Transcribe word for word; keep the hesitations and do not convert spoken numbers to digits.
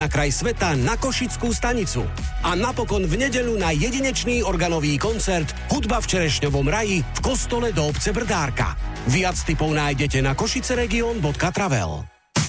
kraj sveta na Košickú stanicu. A napokon v nedeľu na jedinečný organový koncert Hudba v Čerešňovom raji v kostole do obce Brdárka. Viac tipov nájdete na košiceregion bodka travel.